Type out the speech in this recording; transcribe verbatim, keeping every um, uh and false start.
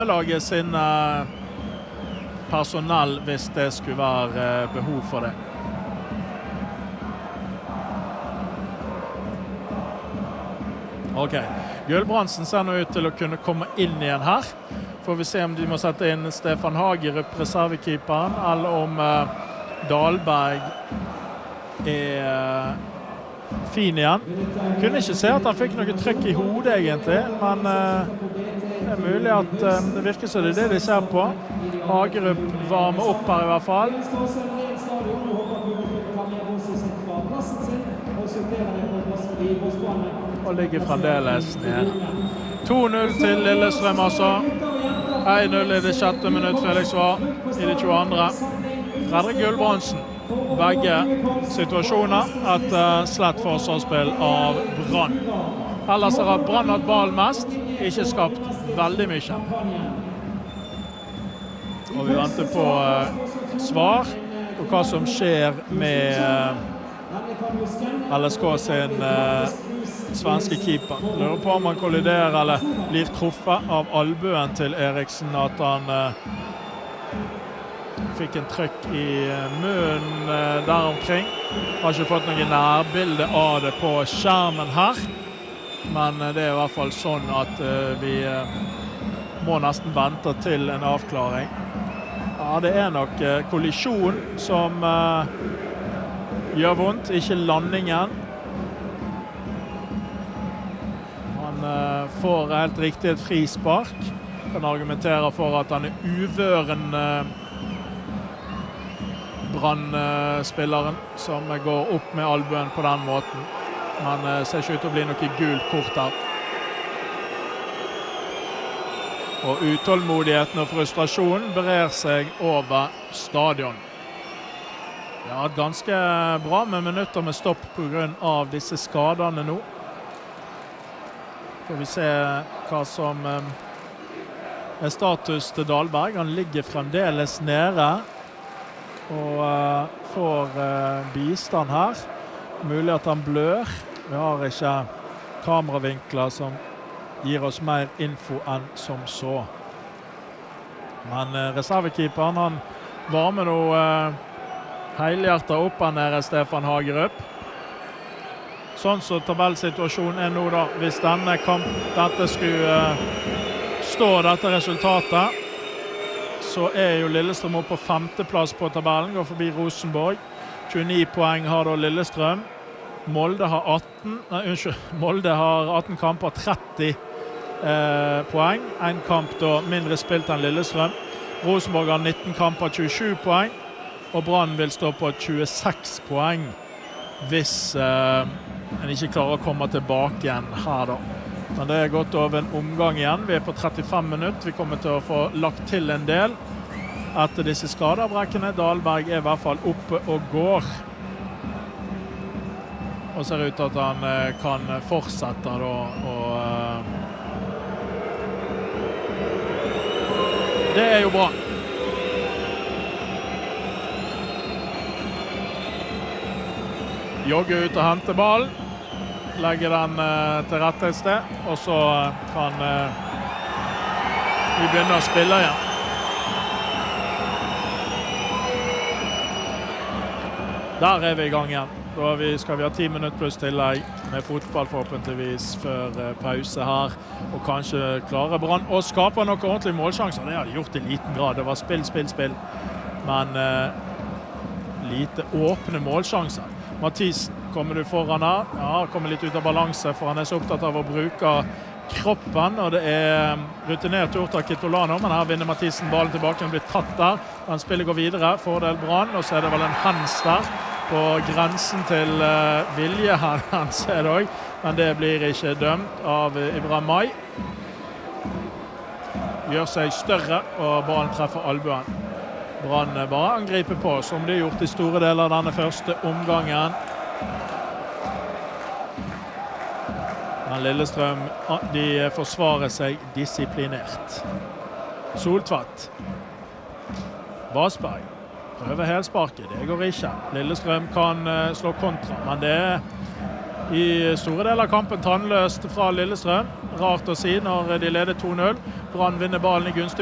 lage sin uh, personell hvis det skulle være uh, behov for det. Ok, Gulbrandsen ser nå ut til å kunne komme inn igjen her. Får vi se om de må sette inn Stefan Hagerup, reservekeeperen, eller om uh, Dahlberg er uh, fin igjen. Kunne ikke se at han fikk noe trykk i hodet egentlig, men uh, det er mulig at uh, det virker som det er det de ser på. Hagerup varmer opp her i hvert fall. Og ligger fremdeles ned. to null til Lillestrøm altså. en null i det sjette minutt, Felix var i det tjueandre. Fredrik Gulbrandsen. Begge situasjoner et uh, slett forsvarsspill av Brann. Ellers har Brann hatt ballen mest, ikke skapt veldig mye. Og vi venter på uh, svar på hva som skjer med uh, L S K sin uh, svenske keeper. Lurer på om han kolliderer eller blir truffet av albuen til Eriksen, at han uh, fikk en trykk i munnen uh, der omkring. Har ikke fått noen nærbilde av det på skjermen her, men uh, det er i hvert fall sånn at uh, vi uh, må nesten vente til en avklaring. Ja, det er nok uh, kollisjon som uh, gjør vondt, ikke landingen. Han uh, får helt riktig et frispark. Kan argumentere for at han er uvøren uh, Brann-spilleren uh, som går opp med albuen på den måten. Men uh, ser ikke ut til å bli noe gult kort her. Og utålmodigheten og frustrasjonen brer seg over stadion. Det har vært ganske bra med minutter med stopp på grunn av disse skadene nå. Får vi se hva som um, er status til Dahlberg. Han ligger fremdeles nede og uh, får uh, bistand her. Mulig at han blør. Vi har ikke kameravinkler som gir oss mer info enn som så. Men uh, reservekeeperen, han varmer nå uh, helhjertet opp her nede, Stefan Hagerup. Sånn så tabellsituasjonen er nå da, hvis denne kamp, dette skulle uh, stå dette resultatet, så er jo Lillestrøm oppe på femteplass på tabellen, går forbi Rosenborg. tjueni poeng har da Lillestrøm. Molde har atten, nei, unnskyld, Molde har atten kamper, tretti eh, poeng. En kamp da mindre spilt enn Lillestrøm. Rosenborg har nitten kamper, tjuesju poeng. Og Brann vil stå på tjueseks poeng hvis eh, en ikke klarer å komme tilbake igjen her da. Men det er gått over en omgang igjen. Vi er på trettifem minutter. Vi kommer til å få lagt til en del etter disse skadebrekkene. Dahlberg er i hvert fall oppe og går. Og ser ut til at han eh, kan fortsette da. Og, eh, det er jo bra. Jogge ut og hente ball. Legge den uh, til rette et sted. Og så uh, kan uh, vi begynne å spille igjen. Der er vi i gang igjen. Da vi, skal vi ha ti minutter pluss tillegg med fotball forhåpentligvis før uh, pause her. Og kanskje klare Brann og skape noen ordentlige målsjanser. Det har de gjort i liten grad. Det var spill, spill, spill. Men uh, lite åpne målsjanser. Mathisen, kommer du foran her? Ja, kommer litt ut av balanse, for han er så opptatt av å bruke kroppen, og det er rutinert gjort av Kitolano, men her vinner Mathisen ballen tilbake, han blir tatt der, han spiller går videre, fordel Brann, og så er det vel en hands der, på grensen til uh, vilje her, han ser det også, men det blir ikke dømt av Ibrahim Mai. Gjør seg større, og ballen treffer albuen. Brann bare angriper på, som de har gjort i store deler av denne første omgangen. Men Lillestrøm, de forsvarer seg disiplinert. Soltvedt. Basberg. Prøver helsparket, det går ikke. Lillestrøm kan uh, slå kontra, men det er i store deler av kampen tannløst fra Lillestrøm. Rart å si når de leder to null. Brann vinner ballen i gunstig